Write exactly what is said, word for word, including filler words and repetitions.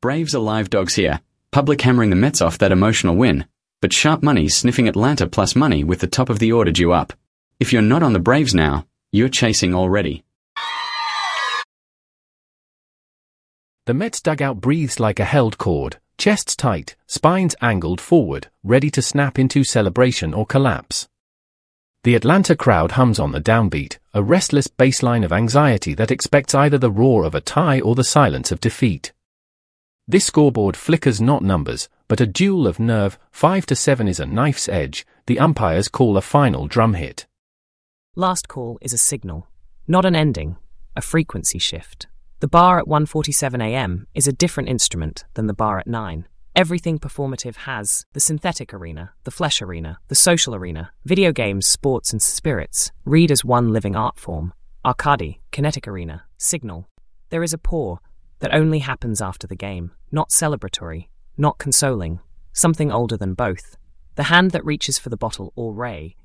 Braves are live dogs here. Public hammering the Mets off that emotional win. But sharp money sniffing Atlanta plus money with the top of the order due up. If you're not on the Braves now, you're chasing already. The Mets dugout breathes like a held cord, chests tight, spines angled forward, ready to snap into celebration or collapse. The Atlanta crowd hums on the downbeat, a restless baseline of anxiety that expects either the roar of a tie or the silence of defeat. This scoreboard flickers not numbers, but a duel of nerve. Five to seven is a knife's edge. The umpires call a final drum hit. Last call is a signal, not an ending, a frequency shift. The bar at one forty-seven a m is a different instrument than the bar at nine. Everything performative has the synthetic arena, the flesh arena, the social arena, video games, sports and spirits, read as one living art form, arcade, kinetic arena, signal. There is a pour that only happens after the game, not celebratory, not consoling, something older than both. The hand that reaches for the bottle or ray